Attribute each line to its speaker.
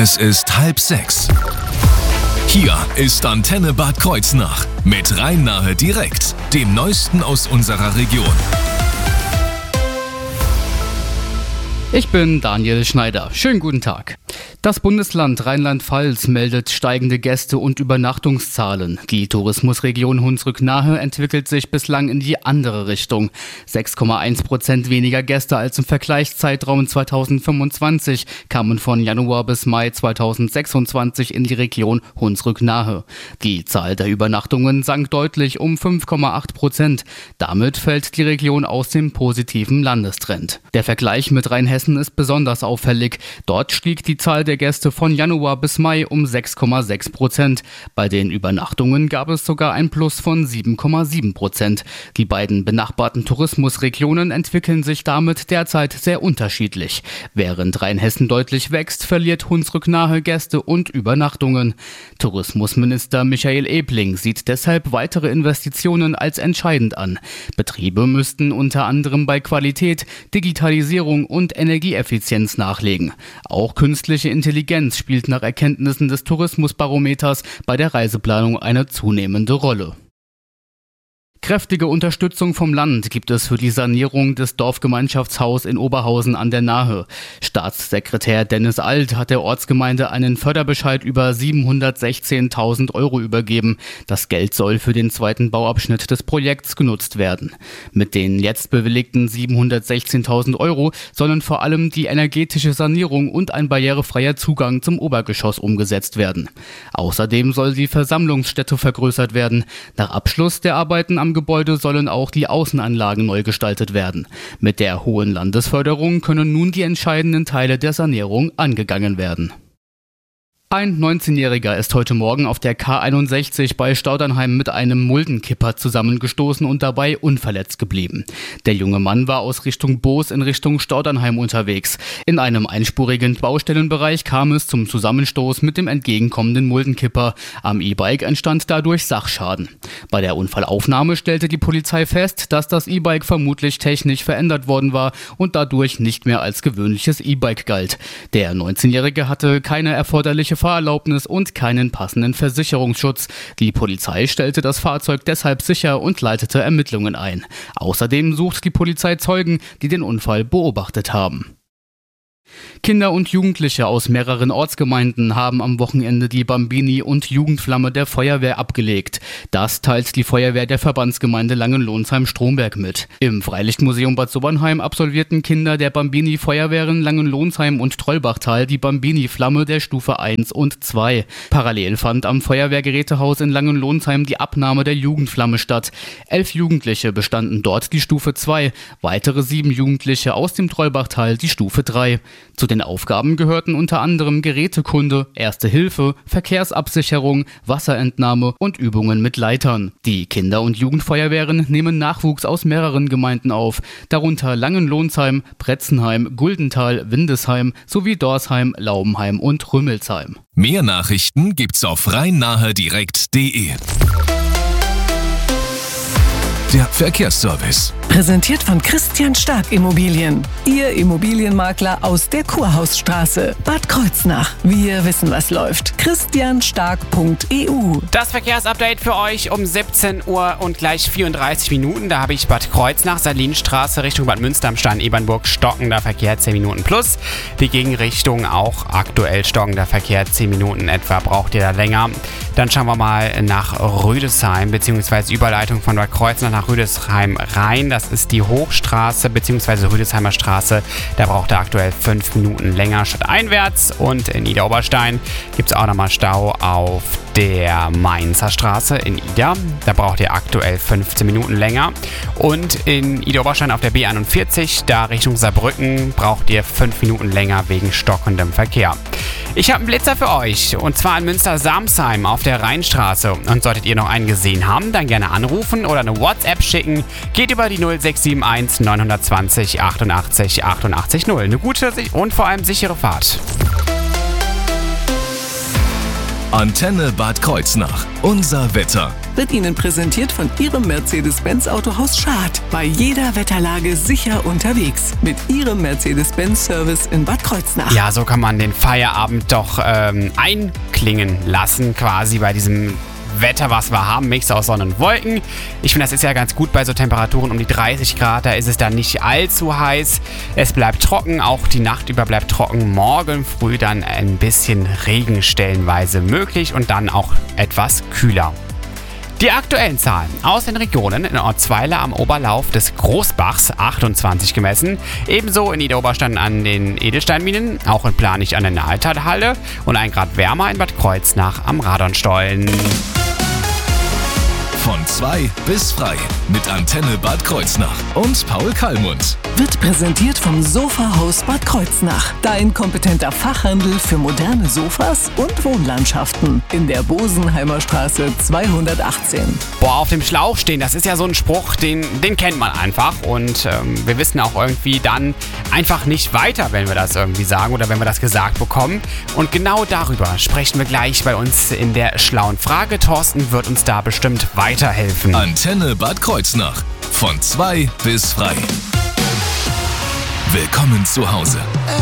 Speaker 1: Es ist 5:30. Hier ist Antenne Bad Kreuznach mit Rhein-Nahe direkt, dem Neuesten aus unserer Region.
Speaker 2: Ich bin Daniel Schneider. Schönen guten Tag. Das Bundesland Rheinland-Pfalz meldet steigende Gäste- und Übernachtungszahlen. Die Tourismusregion Hunsrück-Nahe entwickelt sich bislang in die andere Richtung. 6,1% weniger Gäste als im Vergleichszeitraum 2025 kamen von Januar bis Mai 2026 in die Region Hunsrück-Nahe. Die Zahl der Übernachtungen sank deutlich um 5,8%. Damit fällt die Region aus dem positiven Landestrend. Der Vergleich mit Rheinhessen ist besonders auffällig. Dort stieg die Zahl der Gäste von Januar bis Mai um 6,6%. Bei den Übernachtungen gab es sogar ein Plus von 7,7%. Die beiden benachbarten Tourismusregionen entwickeln sich damit derzeit sehr unterschiedlich. Während Rheinhessen deutlich wächst, verliert Hunsrück-Nahe Gäste und Übernachtungen. Tourismusminister Michael Ebling sieht deshalb weitere Investitionen als entscheidend an. Betriebe müssten unter anderem bei Qualität, Digitalisierung und Energieeffizienz nachlegen. Auch künstliche Intelligenz spielt nach Erkenntnissen des Tourismusbarometers bei der Reiseplanung eine zunehmende Rolle. Kräftige Unterstützung vom Land gibt es für die Sanierung des Dorfgemeinschaftshaus in Oberhausen an der Nahe. Staatssekretär Dennis Alt hat der Ortsgemeinde einen Förderbescheid über 716.000 Euro übergeben. Das Geld soll für den zweiten Bauabschnitt des Projekts genutzt werden. Mit den jetzt bewilligten 716.000 Euro sollen vor allem die energetische Sanierung und ein barrierefreier Zugang zum Obergeschoss umgesetzt werden. Außerdem soll die Versammlungsstätte vergrößert werden. Nach Abschluss der Arbeiten am Gebäude sollen auch die Außenanlagen neu gestaltet werden. Mit der hohen Landesförderung können nun die entscheidenden Teile der Sanierung angegangen werden. Ein 19-Jähriger ist heute Morgen auf der K61 bei Staudernheim mit einem Muldenkipper zusammengestoßen und dabei unverletzt geblieben. Der junge Mann war aus Richtung Boos in Richtung Staudernheim unterwegs. In einem einspurigen Baustellenbereich kam es zum Zusammenstoß mit dem entgegenkommenden Muldenkipper. Am E-Bike entstand dadurch Sachschaden. Bei der Unfallaufnahme stellte die Polizei fest, dass das E-Bike vermutlich technisch verändert worden war und dadurch nicht mehr als gewöhnliches E-Bike galt. Der 19-Jährige hatte keine erforderliche Fahrerlaubnis und keinen passenden Versicherungsschutz. Die Polizei stellte das Fahrzeug deshalb sicher und leitete Ermittlungen ein. Außerdem sucht die Polizei Zeugen, die den Unfall beobachtet haben. Kinder und Jugendliche aus mehreren Ortsgemeinden haben am Wochenende die Bambini- und Jugendflamme der Feuerwehr abgelegt. Das teilt die Feuerwehr der Verbandsgemeinde Langenlonsheim-Stromberg mit. Im Freilichtmuseum Bad Sobernheim absolvierten Kinder der Bambini-Feuerwehren Langenlonsheim und Trollbachtal die Bambini-Flamme der Stufe 1 und 2. Parallel fand am Feuerwehrgerätehaus in Langenlonsheim die Abnahme der Jugendflamme statt. 11 Jugendliche bestanden dort die Stufe 2, weitere 7 Jugendliche aus dem Trollbachtal die Stufe 3. Zu den Aufgaben gehörten unter anderem Gerätekunde, Erste Hilfe, Verkehrsabsicherung, Wasserentnahme und Übungen mit Leitern. Die Kinder- und Jugendfeuerwehren nehmen Nachwuchs aus mehreren Gemeinden auf, darunter Langenlonsheim, Bretzenheim, Guldental, Windesheim sowie Dorsheim, Laubenheim und Rümmelsheim.
Speaker 1: Mehr Nachrichten gibt's auf rhein-nahe-direkt.de. Der Verkehrsservice.
Speaker 3: Präsentiert von Christian Stark Immobilien. Ihr Immobilienmakler aus der Kurhausstraße. Bad Kreuznach. Wir wissen, was läuft. christianstark.eu.
Speaker 4: Das Verkehrsupdate für euch um 17 Uhr und gleich 34 Minuten. Da habe ich Bad Kreuznach, Salinstraße Richtung Bad Münster am Stein, Ebernburg, stockender Verkehr 10 Minuten plus. Die Gegenrichtung auch aktuell stockender Verkehr 10 Minuten etwa. Braucht ihr da länger? Dann schauen wir mal nach Rüdesheim bzw. Überleitung von Bad Kreuznach nach Rüdesheim rein. Das ist die Hochstraße bzw. Rüdesheimer Straße. Da braucht ihr aktuell 5 Minuten länger statt einwärts. Und in Ida-Oberstein gibt es auch nochmal Stau auf der Mainzer Straße in Ida. Da braucht ihr aktuell 15 Minuten länger. Und in Ida-Oberstein auf der B41, da Richtung Saarbrücken, braucht ihr 5 Minuten länger wegen stockendem Verkehr. Ich habe einen Blitzer für euch und zwar in Münster-Samsheim auf der Rheinstraße. Und solltet ihr noch einen gesehen haben, dann gerne anrufen oder eine WhatsApp schicken. Geht über die 0671 920 88 88 0. Eine gute und vor allem sichere Fahrt.
Speaker 1: Antenne Bad Kreuznach. Unser Wetter.
Speaker 3: Wird Ihnen präsentiert von Ihrem Mercedes-Benz Autohaus Schad. Bei jeder Wetterlage sicher unterwegs. Mit Ihrem Mercedes-Benz-Service in Bad Kreuznach.
Speaker 4: Ja, so kann man den Feierabend doch einklingen lassen, quasi bei diesem Wetter, was wir haben, Mix aus Sonne und Wolken. Ich finde, das ist ja ganz gut bei so Temperaturen um die 30 Grad, da ist es dann nicht allzu heiß. Es bleibt trocken, auch die Nacht über bleibt trocken. Morgen früh dann ein bisschen Regen stellenweise möglich und dann auch etwas kühler. Die aktuellen Zahlen aus den Regionen: in Ortsweiler am Oberlauf des Großbachs 28 gemessen, ebenso in Niederoberstein an den Edelsteinminen, auch in Planich an der Nahetalhalle und 1 Grad wärmer in Bad Kreuznach am Radonstollen.
Speaker 1: Von 2 bis frei mit Antenne Bad Kreuznach und Paul Kallmund.
Speaker 3: Wird präsentiert vom Sofahaus Bad Kreuznach. Dein kompetenter Fachhandel für moderne Sofas und Wohnlandschaften. In der Bosenheimer Straße 218.
Speaker 4: Boah, auf dem Schlauch stehen, das ist ja so ein Spruch, den kennt man einfach. Und wir wissen auch irgendwie dann einfach nicht weiter, wenn wir das irgendwie sagen oder wenn wir das gesagt bekommen. Und genau darüber sprechen wir gleich bei uns in der schlauen Frage. Thorsten wird uns da bestimmt weiterhelfen.
Speaker 1: Antenne Bad Kreuznach. Von 2 bis frei. Willkommen zu Hause.